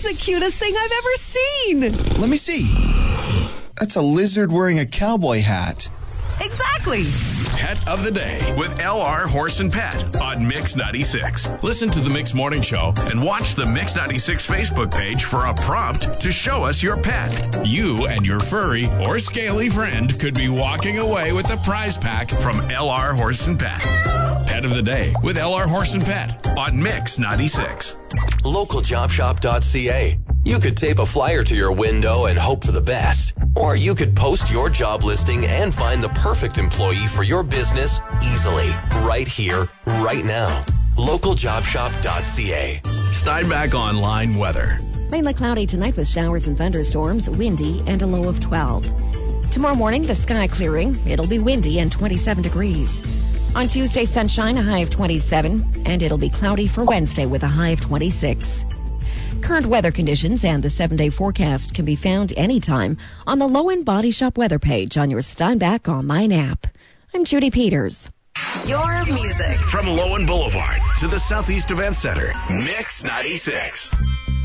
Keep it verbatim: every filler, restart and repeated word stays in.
the cutest thing I've ever seen. Let me see. That's a lizard wearing a cowboy hat. Exactly. Pet of the Day with L R Horse and Pet on Mix ninety-six. Listen to the Mix Morning Show and watch the Mix ninety-six Facebook page for a prompt to show us your pet. You and your furry or scaly friend could be walking away with a prize pack from L R Horse and Pet. Pet of the Day with L R Horse and Pet on Mix ninety-six. local job shop dot c a. You could tape a flyer to your window and hope for the best. Or you could post your job listing and find the perfect employee for your business easily. Right here, right now. local job shop dot c a. Steinbach Online weather. Mainly cloudy tonight with showers and thunderstorms, windy, and a low of twelve. Tomorrow morning, the sky clearing. It'll be windy and twenty-seven degrees. On Tuesday, sunshine, a high of twenty-seven, and it'll be cloudy for Wednesday with a high of twenty-six. Current weather conditions and the seven-day forecast can be found anytime on the Low End Body Shop weather page on your Steinbach Online app. I'm Judy Peters. Your music. From Lowen Boulevard to the Southeast Event Center, Mix ninety-six.